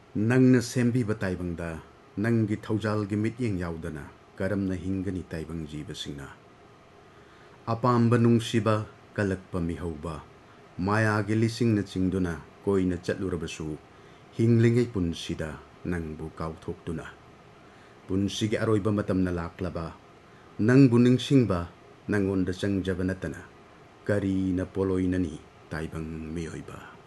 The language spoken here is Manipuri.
ꯅꯪꯅ ꯁꯦꯝꯕꯤꯕ ꯇꯥꯏꯕꯪꯗ ꯅꯪꯒꯤ ꯊꯧꯖꯥꯜꯒꯤ ꯃꯤꯠꯌꯦꯡ ꯌꯥꯎꯗꯅ ꯀꯔꯝꯅ ꯍꯤꯡꯒꯅꯤ ꯇꯥꯏꯕꯪ ꯖꯤꯕꯁꯤꯡꯅ? ꯑꯄꯥꯝꯕ ꯅꯨꯡꯁꯤꯕ ꯀꯜꯂꯛꯄ ꯃꯤꯍꯧꯕ ꯃꯥꯌꯥꯒꯤ ꯂꯤꯁꯤꯡꯅ ꯆꯤꯡꯗꯨꯅ ꯀꯣꯏꯅ ꯆꯠꯂꯨꯔꯕꯁꯨ ꯍꯤꯡꯂꯤꯉꯩ ꯄꯨꯟꯁꯤꯗ ꯅꯪꯕꯨ ꯀꯥꯎꯊꯣꯛꯇꯨꯅ ꯄꯨꯟꯁꯤꯒꯤ ꯑꯔꯣꯏꯕ ꯃꯇꯝꯅ ꯂꯥꯛꯂꯕ ꯅꯪꯕꯨ ꯅꯤꯡꯁꯤꯡꯕ ꯅꯪꯉꯣꯟꯗ ꯆꯪꯖꯕ ꯅꯠꯇꯅ ꯀꯔꯤꯅ ꯄꯣꯂꯣꯏꯅꯅꯤ ꯇꯥꯏꯕꯪ ꯃꯤꯑꯣꯏꯕ?